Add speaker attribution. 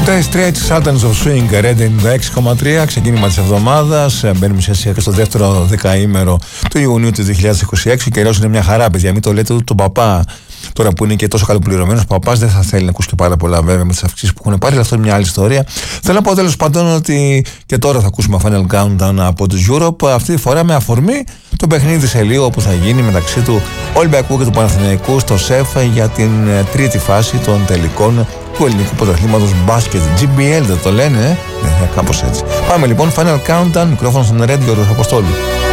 Speaker 1: The Stretch Sultans of Swing, Red 96,3, ξεκίνημα της εβδομάδας. Μπαίνουμε ουσιαστικά στο δεύτερο δεκαήμερο του Ιουνίου του 2026. Ο καιρός είναι μια χαρά, παιδιά. Μην το λέτε ούτε τον παπά. Τώρα που είναι και τόσο καλοπληρωμένος παπάς, δεν θα θέλει να ακούσει και πάρα πολλά, βέβαια, με τις αυξήσεις που έχουν πάρει. Αλλά αυτό είναι μια άλλη ιστορία. Θέλω να πω τέλος πάντων ότι και τώρα θα ακούσουμε Final Countdown από τους Europe. Αυτή τη φορά με αφορμή το παιχνίδι σε λίγο που θα γίνει μεταξύ του Ολυμπιακού και του Παναθηναϊκού στο ΣΕΦ για την τρίτη φάση των τελικών του ελληνικού πρωταθλήματος μπάσκετ. GBL δεν το λένε, κάπως έτσι. Πάμε λοιπόν, Final Countdown, μικρόφωνο στον Red, Γιώργος Αποστόλου.